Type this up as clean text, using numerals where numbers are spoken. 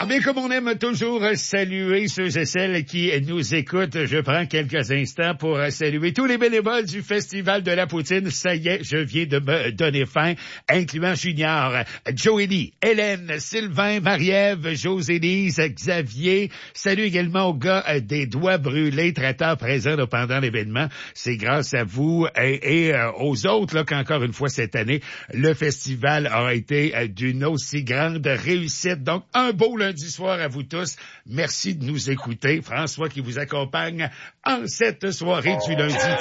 bien, comme on aime toujours saluer ceux et celles qui nous écoutent, je prends quelques instants pour saluer tous les bénévoles du Festival de la Poutine. Ça y est, je viens de me donner fin, incluant Junior, Joélie, Hélène, Sylvain, Marie-Ève, Josélise, Xavier. Salut également aux gars des Doigts Brûlés, traiteurs présents pendant l'événement. C'est grâce à vous et aux autres là, qu'encore une fois cette année, le festival a été d'une aussi grande réussite. Donc, un beau lundi soir à vous tous. Merci de nous écouter. François qui vous accompagne en cette soirée du lundi.